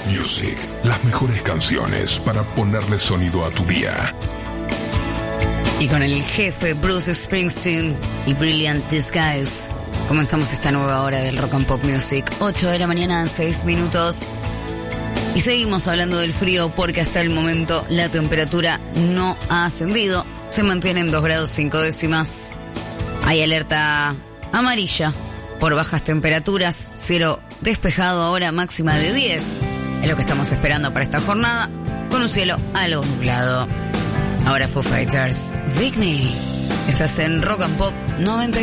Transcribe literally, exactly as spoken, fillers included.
Music, las mejores canciones para ponerle sonido a tu día. Y con el jefe Bruce Springsteen y Brilliant Disguise comenzamos esta nueva hora del Rock and Pop Music. ocho de la mañana, seis minutos. Y seguimos hablando del frío porque hasta el momento la temperatura no ha ascendido. Se mantiene en dos grados cinco décimas. Hay alerta amarilla por bajas temperaturas. Cielo despejado ahora, máxima de diez. Es lo que estamos esperando para esta jornada, con un cielo algo nublado. Ahora Foo Fighters, Big Me. Estás en Rock and Pop noventa.